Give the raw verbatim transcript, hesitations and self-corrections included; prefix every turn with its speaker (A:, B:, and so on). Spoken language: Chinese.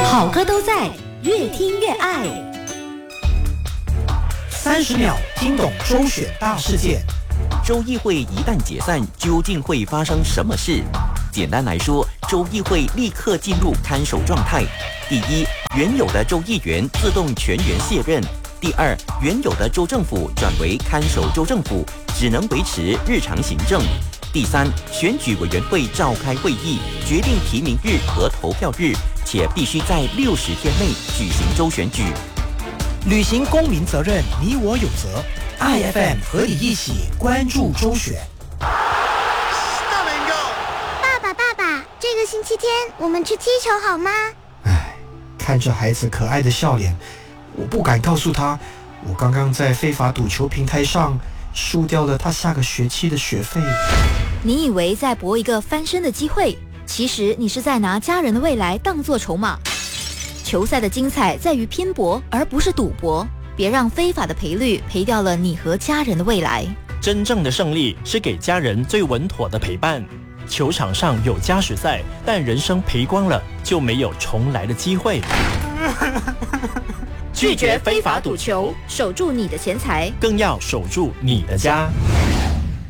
A: 好歌都在，越听越爱。
B: 三十秒听懂周选大事件。
C: 州议会一旦解散，究竟会发生什么事？简单来说，州议会立刻进入看守状态。第一，原有的州议员自动全员卸任；第二，原有的州政府转为看守州政府，只能维持日常行政；第三，选举委员会召开会议，决定提名日和投票日，且必须在六十天内举行州选举。
B: 履行公民责任，你我有责。I F M 和你一起关注周选。
D: 爸爸，爸爸，这个星期天我们去踢球好吗？
B: 唉，看着孩子可爱的笑脸，我不敢告诉他，我刚刚在非法赌球平台上输掉了他下个学期的学费。
E: 你以为在搏一个翻身的机会，其实你是在拿家人的未来当作筹码。球赛的精彩在于拼搏，而不是赌博。别让非法的赔率赔掉了你和家人的未来。
F: 真正的胜利是给家人最稳妥的陪伴。球场上有加时赛，但人生赔光了就没有重来的机会。
E: 拒绝非法赌球，守住你的钱财，
F: 更要守住你的家。